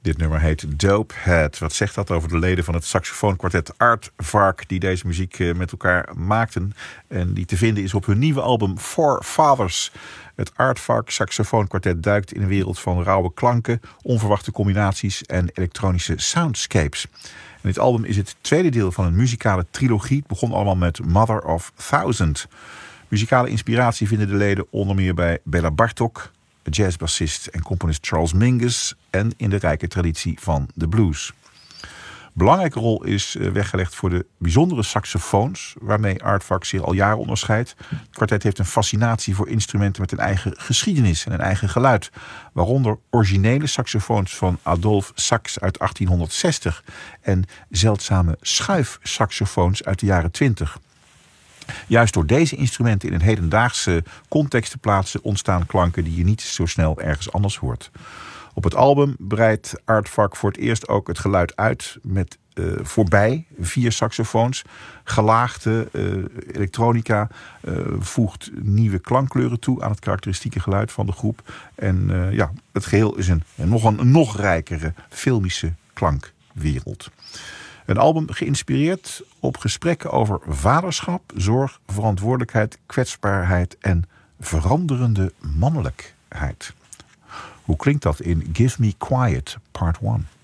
Dit nummer heet Dopehead. Wat zegt dat over de leden van het saxofoonkwartet Aardvark die deze muziek met elkaar maakten en die te vinden is op hun nieuwe album Four Fathers. Het Aardvark saxofoonkwartet duikt in een wereld van rauwe klanken, onverwachte combinaties en elektronische soundscapes. En dit album is het tweede deel van een muzikale trilogie. Het begon allemaal met Mother of Thousand. Muzikale inspiratie vinden de leden onder meer bij Bela Bartok, jazzbassist en componist Charles Mingus en in de rijke traditie van de blues. Belangrijke rol is weggelegd voor de bijzondere saxofoons waarmee Aardvark zich al jaren onderscheidt. Het kwartet heeft een fascinatie voor instrumenten met een eigen geschiedenis en een eigen geluid. Waaronder originele saxofoons van Adolphe Sax uit 1860 en zeldzame schuifsaxofoons uit de jaren 20. Juist door deze instrumenten in een hedendaagse context te plaatsen ontstaan klanken die je niet zo snel ergens anders hoort. Op het album breidt Aardvark voor het eerst ook het geluid uit met voorbij 4 saxofoons. Gelaagde elektronica voegt nieuwe klankkleuren toe aan het karakteristieke geluid van de groep. En het geheel is een nog rijkere filmische klankwereld. Een album geïnspireerd op gesprekken over vaderschap, zorg, verantwoordelijkheid, kwetsbaarheid en veranderende mannelijkheid. Hoe klinkt dat in Give Me Quiet Part 1?